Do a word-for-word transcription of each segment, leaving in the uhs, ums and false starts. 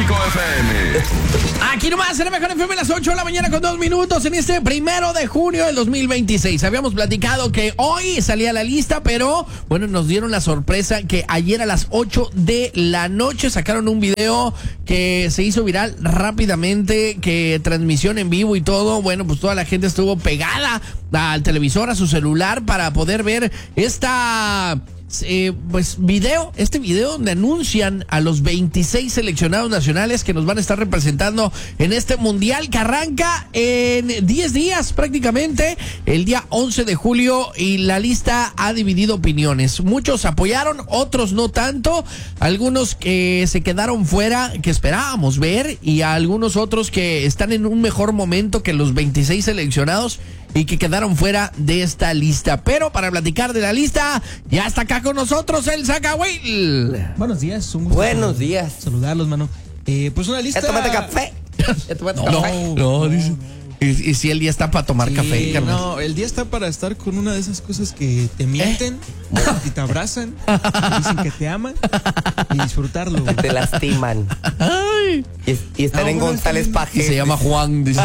Tráfico F M. Aquí nomás en el Mejor F M, las ocho de la mañana con dos minutos en este primero de junio del dos mil veintiséis. Habíamos platicado que hoy salía la lista, pero bueno, nos dieron la sorpresa que ayer a las ocho de la noche sacaron un video que se hizo viral rápidamente, que transmisión en vivo y todo. Bueno, pues toda la gente estuvo pegada al televisor, a su celular, para poder ver esta... Eh, pues video, este video donde anuncian a los veintiséis seleccionados nacionales que nos van a estar representando en este mundial que arranca en diez días prácticamente, el día once de julio, y la lista ha dividido opiniones. Muchos apoyaron, otros no tanto, algunos que se quedaron fuera, que esperábamos ver, y a algunos otros que están en un mejor momento que los veintiséis seleccionados y que quedaron fuera de esta lista. Pero para platicar de la lista, ya está acá con nosotros el Zacahuil. Buenos días, un gusto. Buenos días. Saludarlos, mano. Eh, pues una lista. ¿Ya tomaste café? ¿Ya tomaste No, café? no, no, dice. Y, y si el día está para tomar Sí, café, carnal. no, el día está para estar con una de esas cosas que te mienten, ¿Eh? y te abrazan, te dicen que te aman y disfrutarlo. Güey. Te lastiman. Ay. Y, y están Ah, en bueno, González Y Paje. se llama Juan, dice.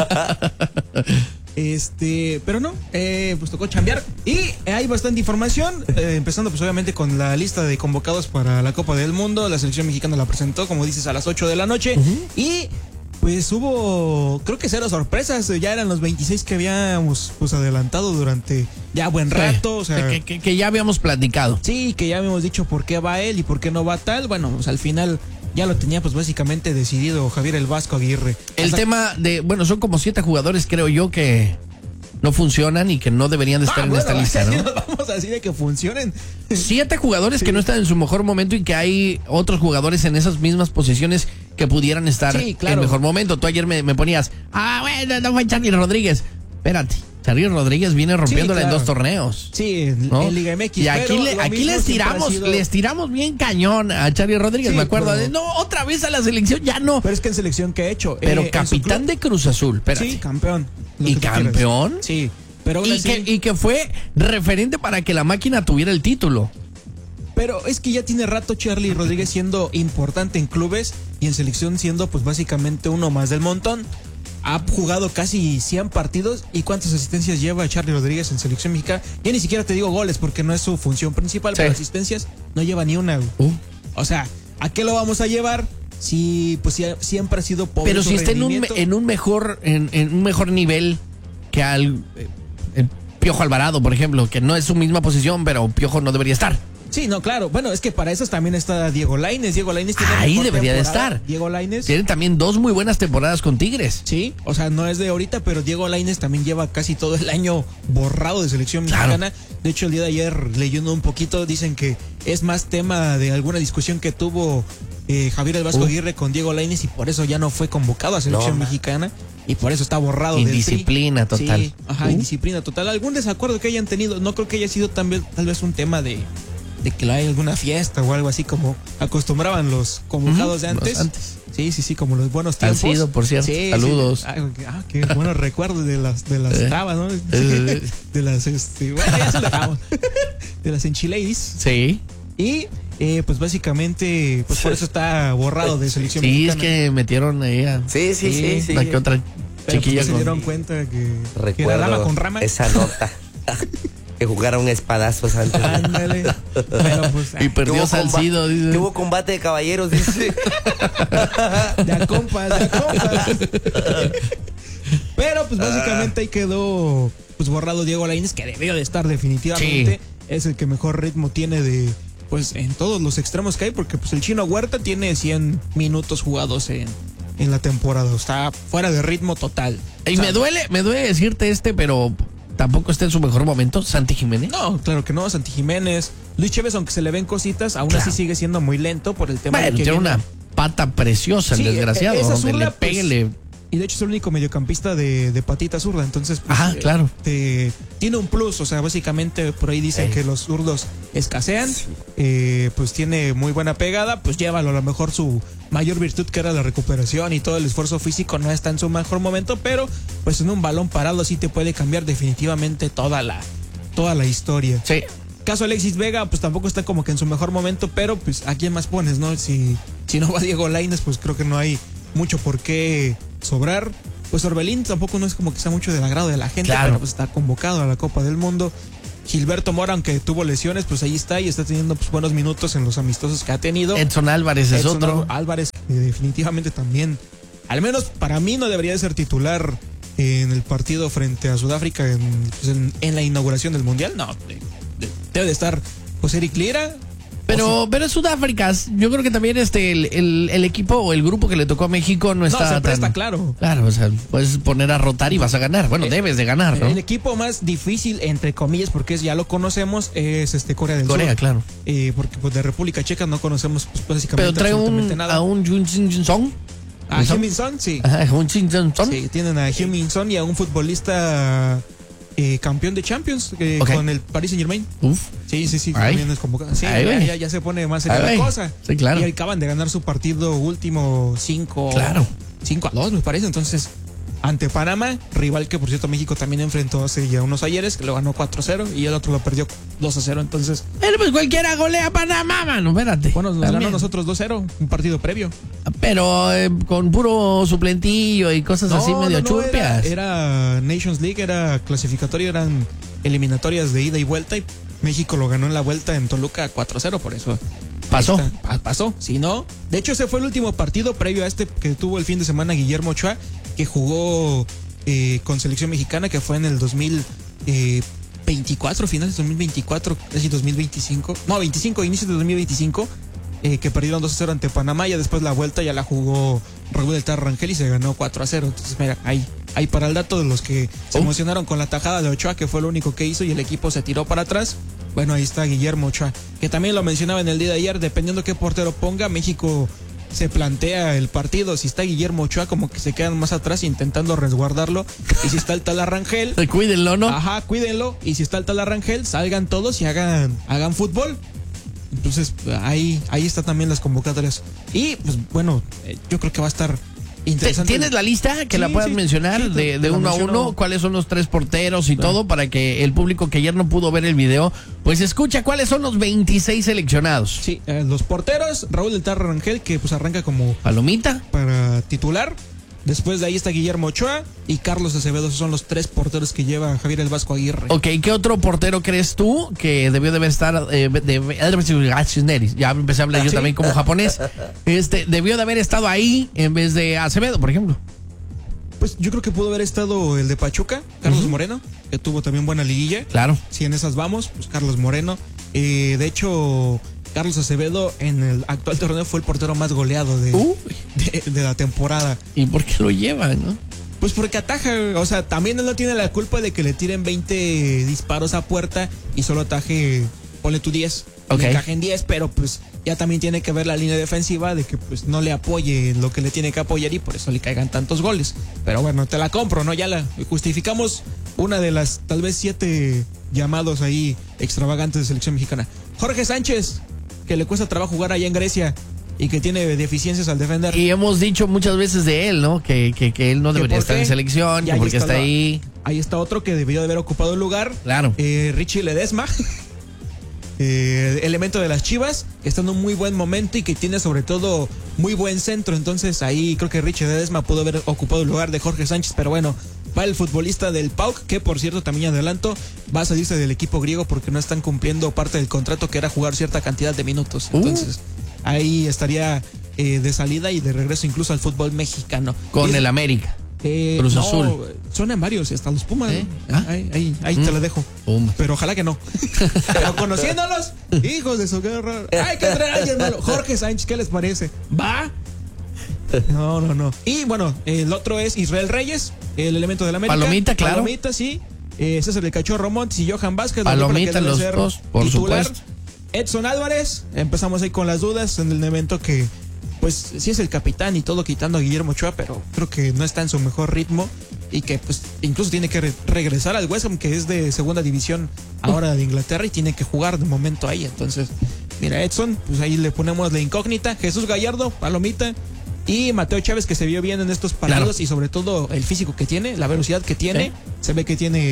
Este, pero no, eh, pues tocó chambear y hay bastante información, eh, empezando pues obviamente con la lista de convocados para la Copa del Mundo. La selección mexicana la presentó, como dices, a las ocho de la noche, uh-huh. y pues hubo, creo que cero sorpresas. Ya eran los veintiséis que habíamos pues adelantado durante ya buen rato, o sea, que, que, que ya habíamos platicado. Sí, que ya habíamos dicho por qué va él y por qué no va tal. Bueno, pues al final ya lo tenía pues básicamente decidido Javier el Vasco Aguirre. El Hasta... tema de, bueno, son como siete jugadores, creo yo, que no funcionan y que no deberían de estar ah, en bueno, esta lista, ¿no? Nos vamos así de que funcionen. Siete jugadores sí. que no están en su mejor momento y que hay otros jugadores en esas mismas posiciones que pudieran estar sí, claro. en mejor momento. Tú ayer me, me ponías, ah, bueno, no fue Charly Rodríguez. Espérate. Charly Rodríguez viene rompiéndola sí, claro. en dos torneos. Sí, ¿no? En Liga M X. Y aquí, le, aquí les tiramos, sido... les tiramos bien cañón a Charly Rodríguez, sí, me acuerdo. Pero... De, no, otra vez a la selección, ya no. Pero es que en selección que ha hecho. Pero eh, capitán de Cruz Azul, espérate. Sí, campeón. ¿Y campeón? Sí. Pero y, así... que, y que fue referente para que la máquina tuviera el título. Pero es que ya tiene rato Charly Rodríguez siendo importante en clubes y en selección siendo pues básicamente uno más del montón. Ha jugado casi cien partidos. ¿Y cuántas asistencias lleva Charly Rodríguez en selección mexicana? Ya ni siquiera te digo goles porque no es su función principal, sí. pero asistencias no lleva ni una. Uh. O sea, ¿a qué lo vamos a llevar? Si pues si, siempre ha sido pobre. Pero si está en un, en un mejor en, en un mejor nivel que al eh, el Piojo Alvarado, por ejemplo, que no es su misma posición, pero Piojo no debería estar. Sí, no, claro. Bueno, es que para eso también está Diego Lainez. Diego Lainez tiene ahí debería de estar. Diego Lainez tiene también dos muy buenas temporadas con Tigres. Sí, o sea, no es de ahorita, pero Diego Lainez también lleva casi todo el año borrado de selección claro. mexicana. De hecho, el día de ayer, leyendo un poquito, dicen que es más tema de alguna discusión que tuvo eh, Javier el Vasco uh. Aguirre con Diego Lainez y por eso ya no fue convocado a selección no, mexicana. Y por eso está borrado de indisciplina total. Sí, ajá, uh. indisciplina total. Algún desacuerdo que hayan tenido, no creo que haya sido también, tal vez un tema de de que hay alguna fiesta o algo así como acostumbraban los convocados uh-huh. de antes. antes. Sí, sí, sí, como los buenos tiempos. Han sido, por cierto. Sí, saludos. Sí. Ah, qué buenos recuerdos de las de las trabas, ¿no? de las este, bueno, ya se lo dejamos. De las enchiladas. Sí. Y eh, pues básicamente pues por eso está borrado de selección sí, mexicana. Sí, es que metieron ahí a Sí, sí, sí, sí. La que otra chiquilla pues, con... se dieron cuenta que, Recuerdo que era rama con rama. Esa nota. Que jugaron espadazos antes. Ándale. Pero pues, y perdió Salcido. Combate, hubo combate de caballeros, dice. De a compas, de a compas. Pero pues básicamente ahí quedó pues borrado Diego Lainez, que debió de estar definitivamente. Sí. Es el que mejor ritmo tiene de pues en todos los extremos que hay, porque pues el Chino Huerta tiene cien minutos jugados en, en la temporada. Está fuera de ritmo total. Y o sea, me duele, me duele decirte este, pero tampoco está en su mejor momento, Santi Jiménez. No, claro que no, Santi Jiménez. Luis Chávez, aunque se le ven cositas, aún claro. así sigue siendo muy lento por el tema bueno, de que tiene viene... una pata preciosa, sí, el desgraciado, esa donde zurda, le pegue, pues, le... Y de hecho es el único mediocampista de, de patita zurda, entonces pues, Ajá, claro. eh, tiene un plus, o sea, básicamente por ahí dicen eh. que los zurdos escasean, sí. eh, pues tiene muy buena pegada, pues llévalo, a lo mejor su mayor virtud que era la recuperación y todo el esfuerzo físico no está en su mejor momento, pero pues en un balón parado sí te puede cambiar definitivamente toda la, toda la historia. Sí. Caso Alexis Vega, pues tampoco está como que en su mejor momento, pero pues ¿a quién más pones, no? Si, si no va Diego Lainez, pues creo que no hay mucho por qué sobrar. Pues Orbelín tampoco no es como que sea mucho del agrado de la gente, Claro. pero pues está convocado a la Copa del Mundo. Gilberto Mora, aunque tuvo lesiones, pues ahí está y está teniendo pues, buenos minutos en los amistosos que ha tenido. Edson Álvarez es Edson otro. Álvarez, que definitivamente también, al menos para mí, no debería de ser titular en el partido frente a Sudáfrica en, pues, en, en la inauguración del Mundial. No, de- de- debe de estar José Eric Lira. Pero, pero es Sudáfrica, yo creo que también este el, el, el equipo o el grupo que le tocó a México no está no, se tan... presta, claro. Claro, o sea, puedes poner a rotar y vas a ganar. Bueno, El- debes de ganar, ¿no? El equipo más difícil, entre comillas, porque es, ya lo conocemos, es este Corea del Corea, Sur. claro. Eh, porque pues, de República Checa no conocemos pues, básicamente Pero trae absolutamente un, nada. a un Jun Jin Jin Song. A ¿Son? Heung-min Son, sí. Ajá, un Jin Jin Song. Sí, tienen a Heung-min Son y a un futbolista eh, campeón de Champions eh, Ok. con el Paris Saint Germain. Uf. Sí, sí, sí, Ay. también es convocado. Sí, Ay, ya, güey. ya, ya se pone más seria Ay, la güey. cosa. Sí, claro. Y acaban de ganar su partido último cinco Claro. cinco a dos, me parece. Entonces, ante Panamá, rival que por cierto México también enfrentó hace ya unos ayeres, que lo ganó cuatro a cero y el otro lo perdió dos a cero. Entonces, Pero pues cualquiera golea a Panamá, mano, espérate. bueno, nos ganó También. a nosotros dos a cero, un partido previo. Pero eh, con puro suplentillo y cosas así medio no, churpias. Era, era Nations League, era clasificatorio, eran eliminatorias de ida y vuelta y México lo ganó en la vuelta en Toluca cuatro a cero, por eso. Pasó. Ahí está. Pa- pasó, si no. De hecho, ese fue el último partido previo a este que tuvo el fin de semana Guillermo Ochoa, que jugó eh, con selección mexicana, que fue en el dos mil veinticuatro, finales de dos mil veinticuatro, casi dos mil veinticinco. No, veinticinco, inicios de dos mil veinticinco. Eh, que perdieron dos a cero ante Panamá, y después la vuelta ya la jugó Raúl del Tarro Rangel y se ganó cuatro a cero. Entonces, mira, ahí, ahí para el dato de los que se Oh. emocionaron con la tajada de Ochoa, que fue lo único que hizo y el equipo se tiró para atrás. Bueno, ahí está Guillermo Ochoa, que también lo mencionaba en el día de ayer, dependiendo qué portero ponga, México se plantea el partido. Si está Guillermo Ochoa, como que se quedan más atrás intentando resguardarlo, y si está el Tala Rangel, Eh, Cuídenlo, ¿no? ajá, cuídenlo, y si está el Tala Rangel, salgan todos y hagan, hagan fútbol. Entonces, ahí, ahí está también las convocatorias. Y, pues, bueno, eh, yo creo que va a estar ¿Te- interesante. ¿Tienes la lista que Sí, la puedas sí, mencionar sí, de, te- de te la uno a menciono. uno? ¿Cuáles son los tres porteros y todo para que el público que ayer no pudo ver el video, pues escucha cuáles son los veintiséis seleccionados? Sí, eh, los porteros, Raúl del Tarro Rangel, que pues arranca como Palomita. para titular. Después de ahí está Guillermo Ochoa y Carlos Acevedo. Esos son los tres porteros que lleva Javier el Vasco Aguirre. Ok, ¿qué otro portero crees tú que debió de haber estar eh, de, ya empecé a hablar yo ¿Sí? también como japonés? Este debió de haber estado ahí en vez de Acevedo, por ejemplo. Pues yo creo que pudo haber estado el de Pachuca, Carlos Ujú. Moreno, que tuvo también buena liguilla. Claro. Si en esas vamos, pues Carlos Moreno. Eh, de hecho, Carlos Acevedo en el actual torneo fue el portero más goleado de, Uy. de, de la temporada. ¿Y por qué lo llevan, no? Pues porque ataja, o sea, también él no tiene la culpa de que le tiren veinte disparos a puerta y solo ataje, ponle tu diez, Ok. le encajen diez, pero pues ya también tiene que ver la línea defensiva de que pues no le apoye lo que le tiene que apoyar y por eso le caigan tantos goles. Pero bueno, te la compro, ¿no? Ya la justificamos una de las tal vez siete llamados ahí extravagantes de selección mexicana. Jorge Sánchez, que le cuesta trabajo jugar allá en Grecia y que tiene deficiencias al defender. Y hemos dicho muchas veces de él, ¿no? Que, que, que él no ¿Que debería por estar qué? en selección, Y que ahí porque está está la- ahí. Ahí está otro que debió de haber ocupado el lugar. Claro. Eh, Richie Ledesma. eh, elemento de las Chivas, que está en un muy buen momento y que tiene sobre todo muy buen centro. Entonces ahí creo que Richie Ledesma pudo haber ocupado el lugar de Jorge Sánchez. Pero bueno, va el futbolista del P A O K, que por cierto también adelanto, va a salirse del equipo griego porque no están cumpliendo parte del contrato, que era jugar cierta cantidad de minutos. Uh. Entonces ahí estaría eh, de salida y de regreso incluso al fútbol mexicano. Con Y es- el América. eh, Cruz no, Azul. Suenan varios, hasta los Pumas. ¿Eh? ¿no? Ah. Ahí, ahí, ahí te Mm. la dejo. Pumas. Pero ojalá que no. Pero conociéndolos, hijos de su guerra. Hay que traer a alguien malo. Jorge Sánchez, ¿qué les parece? ¿Va? No, no, no. Y bueno, el otro es Israel Reyes, el elemento del América. Palomita, claro. Palomita, sí. Eh, César el Cachorro Montes y Johan Vázquez. la Palomita, dupla que debe los ser dos, por supuesto. Edson Álvarez, empezamos ahí con las dudas en el evento que, pues, sí es el capitán y todo, quitando a Guillermo Ochoa, pero creo que no está en su mejor ritmo y que, pues, incluso tiene que re- regresar al West Ham, que es de segunda división ahora de Inglaterra, y tiene que jugar de momento ahí. Entonces, mira, Edson, pues ahí le ponemos la incógnita. Jesús Gallardo, Palomita. Y Mateo Chávez, que se vio bien en estos partidos, Claro. y sobre todo el físico que tiene, la velocidad que tiene. Sí. Se ve que tiene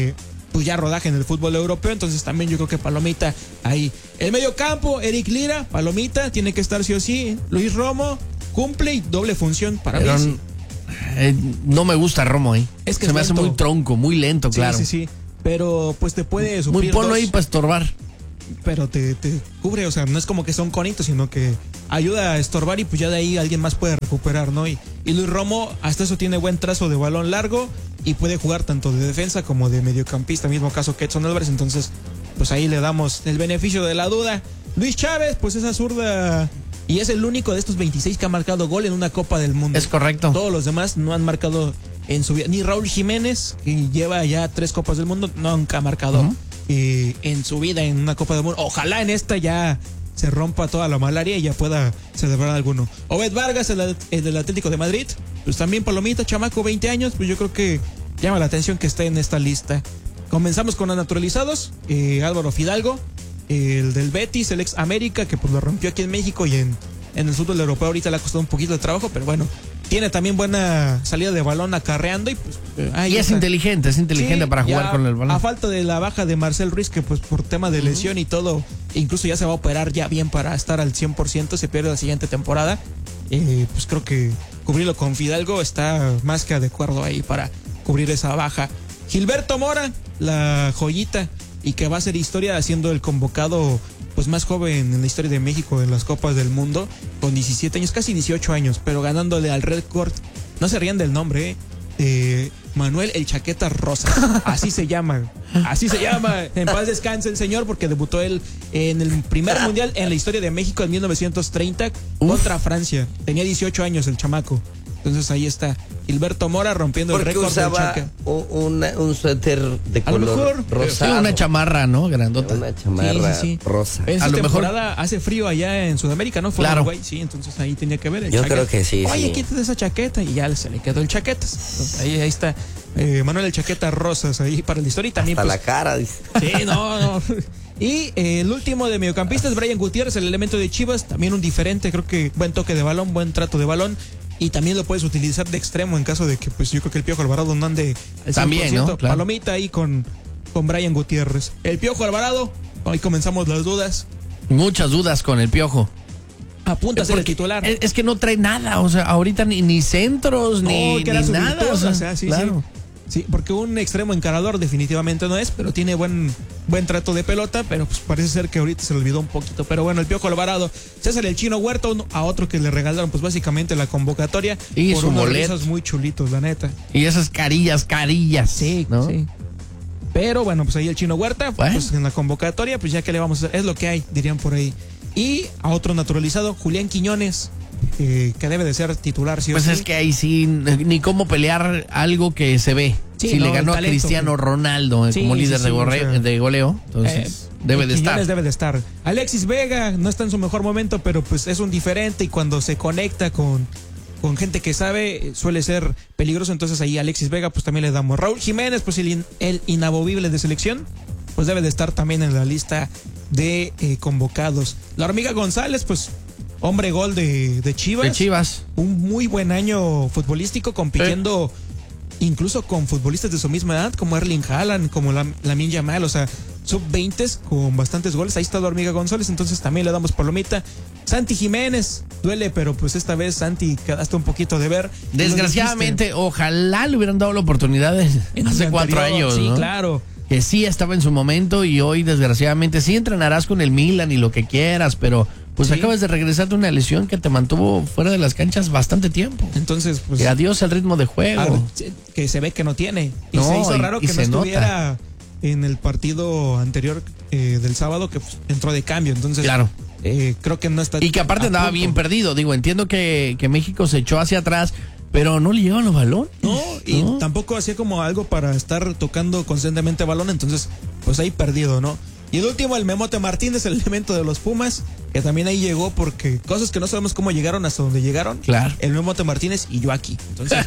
pues ya rodaje en el fútbol europeo, entonces también yo creo que Palomita ahí. El medio campo, Eric Lira, Palomita, tiene que estar sí o sí. Luis Romo, cumple y doble función para Pero, mí. Sí. eh, no me gusta Romo ahí. Es que se es me hace lento. muy tronco, muy lento, Sí, claro. sí, sí. Pero pues te puede suplir Muy ponlo dos, ahí para estorbar. pero te, te cubre, o sea, no es como que son conitos, sino que ayuda a estorbar y pues ya de ahí alguien más puede recuperar, ¿no? Y, y Luis Romo hasta eso tiene buen trazo de balón largo y puede jugar tanto de defensa como de mediocampista, mismo caso que Edson Álvarez, entonces pues ahí le damos el beneficio de la duda. Luis Chávez, pues esa zurda y es el único de estos veintiséis que ha marcado gol en una Copa del Mundo. Es correcto. Todos los demás no han marcado en su vida, ni Raúl Jiménez, que lleva ya tres Copas del Mundo, nunca ha marcado uh-huh. eh, en su vida en una Copa del Mundo. Ojalá en esta ya se rompa toda la malaria y ya pueda celebrar alguno. Obed Vargas, el, el del Atlético de Madrid, pues también Palomita, chamaco, veinte años, pues yo creo que llama la atención que esté en esta lista. Comenzamos con los naturalizados, eh, Álvaro Fidalgo, eh, el del Betis, el ex América, que pues lo rompió aquí en México y en, en el fútbol europeo ahorita le ha costado un poquito de trabajo, pero bueno, tiene también buena salida de balón acarreando y pues eh, ahí y es está. inteligente, es inteligente Sí, para jugar ya, con el balón. A falta de la baja de Marcel Ruiz, que pues por tema de lesión uh-huh. y todo, incluso ya se va a operar ya bien para estar al cien por ciento, se pierde la siguiente temporada. Eh, pues creo que cubrirlo con Fidalgo está más que adecuado ahí para cubrir esa baja. Gilberto Mora, la joyita, y que va a hacer historia siendo el convocado pues más joven en la historia de México en las Copas del Mundo, con diecisiete años, casi dieciocho años, pero ganándole al récord, no se rían del nombre, eh, eh, Manuel el Chaqueta Rosas, así se llama, así se llama, en paz descanse el señor, porque debutó él en el primer mundial en la historia de México en mil novecientos treinta Uf. contra Francia, tenía dieciocho años el chamaco. Entonces ahí está Gilberto Mora rompiendo el récord del Chaca. Un, un suéter de a color rosado. Sí, una chamarra, ¿no? Grandota. Una chamarra sí, sí, sí. rosa. En a su lo temporada mejor hace frío allá en Sudamérica, ¿no? Fue claro. en Uruguay, sí, entonces ahí tenía que ver el Yo chaqueta. creo que sí. Oye, sí. quítate esa chaqueta y ya se le quedó el chaquetas. Entonces, ahí, ahí está eh, Manuel el Chaqueta Rosas ahí para la historia y también. Hasta pues, la cara, dice. Sí, no, no. Y eh, el último de mediocampistas, Brian Gutiérrez, el elemento de Chivas, también un diferente, creo que buen toque de balón, buen trato de balón. Y también lo puedes utilizar de extremo en caso de que, pues yo creo que el Piojo Alvarado no ande al también, ¿no? Claro. Palomita ahí con, con Brian Gutiérrez. El Piojo Alvarado, hoy comenzamos las dudas. Muchas dudas con el Piojo. Apunta a ser el titular. Es, es que no trae nada, o sea, ahorita ni, ni centros, no, ni, que era ni su nada. virtud, O sea, o sea, sí, claro. sí. Sí, porque un extremo encarador definitivamente no es, pero tiene buen buen trato de pelota, pero pues parece ser que ahorita se le olvidó un poquito. Pero bueno, el Piojo Alvarado, César el Chino Huerta, a otro que le regalaron pues básicamente la convocatoria y por su unos boleto. rizos muy chulitos, la neta. Y esas carillas, carillas. Sí, ¿no? sí. Pero bueno, pues ahí el Chino Huerta, bueno. pues en la convocatoria, pues ya que le vamos a hacer, es lo que hay, dirían por ahí. Y a otro naturalizado, Julián Quiñones, eh, que debe de ser titular, sí o Pues sí. es que ahí sí, ni cómo pelear algo que se ve. Sí, si no, le ganó a talento, Cristiano que... Ronaldo sí, como líder sí, de, sí, gorre... o sea, de goleo, entonces eh, debe de Quiñones estar. debe de estar. Alexis Vega no está en su mejor momento, pero pues es un diferente y cuando se conecta con, con gente que sabe suele ser peligroso, entonces ahí Alexis Vega pues también le damos. Raúl Jiménez, pues el, el inamovible de selección, pues debe de estar también en la lista de eh, convocados. La Hormiga González, pues hombre gol de, de Chivas. De Chivas. Un muy buen año futbolístico, compitiendo eh. incluso con futbolistas de su misma edad, como Erling Haaland, como la, Lamine Yamal, o sea, sub veinte con bastantes goles. Ahí está la Hormiga González, entonces también le damos palomita. Santi Jiménez, duele, pero pues esta vez Santi quedaste un poquito de ver. Desgraciadamente, ojalá le hubieran dado la oportunidad de hace cuatro años. Sí, ¿no? claro. Que sí estaba en su momento y hoy desgraciadamente sí entrenarás con el Milan y lo que quieras, pero pues sí. acabas de regresar de una lesión que te mantuvo fuera de las canchas bastante tiempo. Entonces, pues... Y adiós al ritmo de juego. A, que se ve que no tiene. Y no, se hizo y, raro y que no estuviera nota. en el partido anterior eh, del sábado, que pues, entró de cambio. Entonces, claro. eh, creo que no está... Y que aparte andaba punto. bien perdido. Digo, entiendo que, que México se echó hacia atrás, pero no le llegaban los balones. No, y ¿no? tampoco hacía como algo para estar tocando constantemente balón, entonces, pues ahí perdido, ¿no? Y el último, el Memote Martínez, el elemento de los Pumas, que también ahí llegó porque cosas que no sabemos cómo llegaron hasta donde llegaron. Claro. El Memote Martínez y yo aquí. Entonces,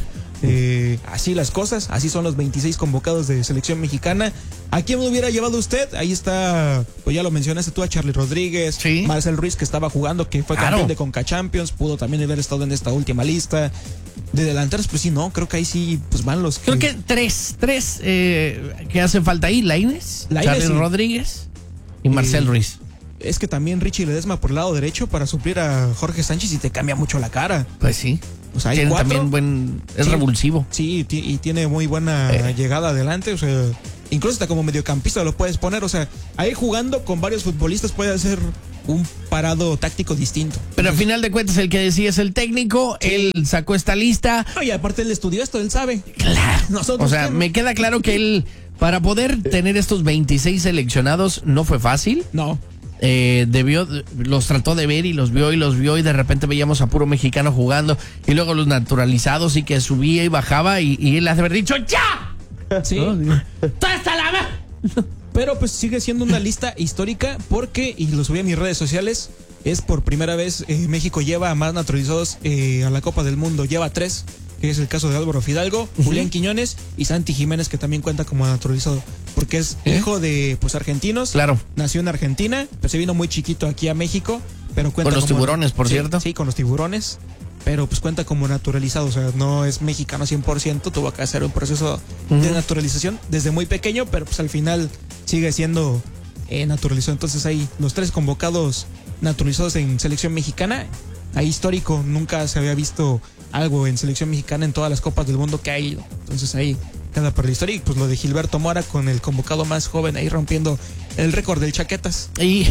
Eh, así las cosas, así son los veintiséis convocados de selección mexicana. ¿A quién me hubiera llevado usted? Ahí está, pues ya lo mencionaste tú, a Charly Rodríguez, sí. Marcel Ruiz, que estaba jugando, que fue claro. campeón de Conca Champions, pudo también haber estado en esta última lista. De delanteros, pues sí, no, creo que ahí sí, pues van los que... Creo que tres, tres eh, que hacen falta ahí, Lainez, Charly sí. Rodríguez y Marcel eh, Ruiz. Es que también Richie Ledesma por el lado derecho para suplir a Jorge Sánchez y te cambia mucho la cara. Pues sí. O sea, hay tiene cuatro. también buen... Es sí, revulsivo. Sí, y tiene muy buena eh. llegada adelante, o sea... Incluso hasta como mediocampista lo puedes poner, o sea, ahí jugando con varios futbolistas puede hacer un parado táctico distinto. Pero al final de cuentas el que decía es el técnico, sí. Él sacó esta lista. No, y aparte él estudió esto, él sabe. Claro. Nosotros o sea, ¿qué? me queda claro que él, para poder tener estos veintiséis seleccionados, no fue fácil. No. Eh, debió, los trató de ver y los vio y los vio y de repente veíamos a puro mexicano jugando y luego los naturalizados y que subía y bajaba y, y él hace haber dicho ¡ya! Sí. ¿No? ¡Hasta la Pero pues sigue siendo una lista histórica porque, y lo subí a mis redes sociales, es por primera vez eh, México lleva a más naturalizados eh, a la Copa del Mundo. Lleva tres, que es el caso de Álvaro Fidalgo, uh-huh. Julián Quiñones y Santi Jiménez, que también cuenta como naturalizado. Porque es ¿Eh? hijo de pues argentinos. Claro. Nació en Argentina, pero se vino muy chiquito aquí a México. Pero cuenta con los como, tiburones, por sí, cierto. Sí, con los tiburones. Pero pues cuenta como naturalizado, o sea, no es mexicano cien por ciento, tuvo que hacer un proceso uh-huh. de naturalización desde muy pequeño, pero pues al final sigue siendo eh, naturalizado. Entonces ahí los tres convocados naturalizados en selección mexicana, ahí histórico, nunca se había visto algo en selección mexicana en todas las copas del mundo que ha ido. Entonces ahí queda por la historia y pues lo de Gilberto Mora con el convocado más joven ahí rompiendo el récord del Chaquetas. Y...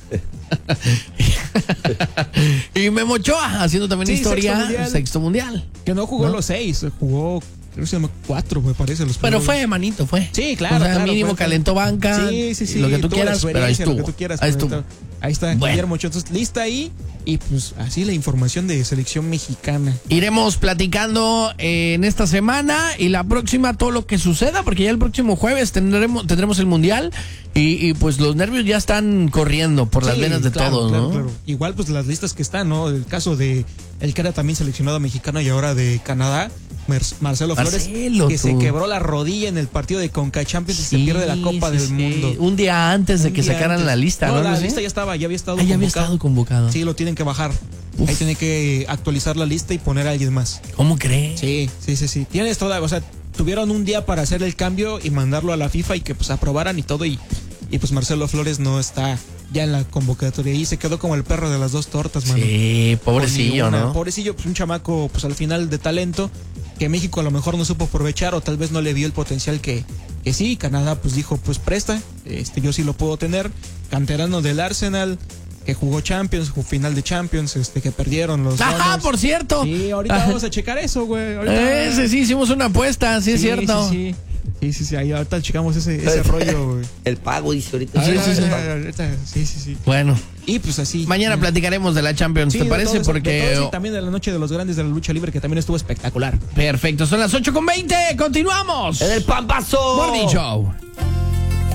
y Memo Ochoa haciendo también sí, historia, sexto mundial, sexto mundial. Que no jugó ¿no? los seis, jugó creo que se llama cuatro, me parece. Los pero fue, manito, fue. Sí, claro. O sea, claro, mínimo fue, calentó banca. Sí, sí, sí. Lo que tú quieras, pero ahí estuvo. Lo que tú quieras, ahí estuvo. Ahí está bueno. Guillermo Ochoa. Entonces, lista ahí. Y pues así la información de selección mexicana. Iremos platicando eh, en esta semana y la próxima todo lo que suceda, porque ya el próximo jueves tendremos, tendremos el Mundial y, y pues los nervios ya están corriendo por sí, las venas de claro, todos, claro, ¿no? Claro. Igual pues las listas que están, ¿no? El caso de el que era también seleccionado mexicano y ahora de Canadá, Mar Marcelo Flores, Marcelo, que tú. se quebró la rodilla en el partido de Conca Champions sí, y se pierde la Copa sí, del sí. Mundo. Un día antes de Un que sacaran antes. la lista, ¿no? No, la ¿no? lista ya estaba, ya había estado ah, ya convocado. había estado convocado. Sí, lo tienen que bajar. Uf. Ahí tiene que actualizar la lista y poner a alguien más. ¿Cómo crees? Sí, sí, sí, sí. Tienes toda, o sea, tuvieron un día para hacer el cambio y mandarlo a la FIFA y que pues aprobaran y todo y, y pues Marcelo Flores no está ya en la convocatoria y se quedó como el perro de las dos tortas, mano. Sí, pobrecillo, una, ¿no? Pobrecillo, pues un chamaco pues al final de talento que México a lo mejor no supo aprovechar o tal vez no le vio el potencial que, que sí. Canadá pues dijo, pues presta, este yo sí lo puedo tener. Canterano del Arsenal, que jugó Champions, jugó final de Champions, este que perdieron los Ajá, Gunners. por cierto. Sí, ahorita vamos a checar eso, güey. Ese sí, hicimos una apuesta, sí, sí es cierto. Sí, sí, sí, sí, sí, ahí ahorita checamos ese, ese rollo, güey. El pago, dice ahorita. Sí, sí, sí, sí. ahorita, sí, sí, sí. Bueno. Y pues así. Mañana platicaremos de la Champions, sí, ¿te parece? Eso, porque todo, sí, también de la noche de los grandes de la lucha libre, que también estuvo espectacular. Perfecto, son las ocho con veinte, continuamos. En el Pampazo. Morning Show.